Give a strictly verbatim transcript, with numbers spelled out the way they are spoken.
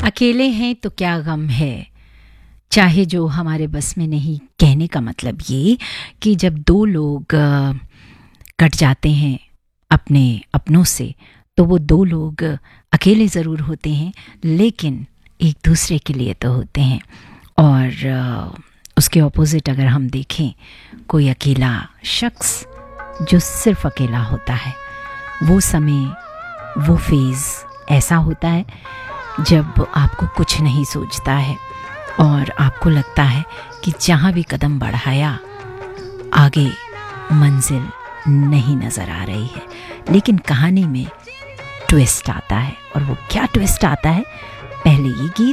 अकेले हैं तो क्या गम है, चाहे जो हमारे बस में नहीं। कहने का मतलब ये कि जब दो लोग अ, कट जाते हैं अपने अपनों से, तो वो दो लोग अकेले ज़रूर होते हैं, लेकिन एक दूसरे के लिए तो होते हैं। और अ, उसके ऑपोजिट अगर हम देखें, कोई अकेला शख्स जो सिर्फ अकेला होता है, वो समय, वो फेज़ ऐसा होता है जब आपको कुछ नहीं सोचता है और आपको लगता है कि जहाँ भी कदम बढ़ाया आगे मंजिल नहीं नज़र आ रही है। लेकिन कहानी में ट्विस्ट आता है, और वो क्या ट्विस्ट आता है, पहले ये गीत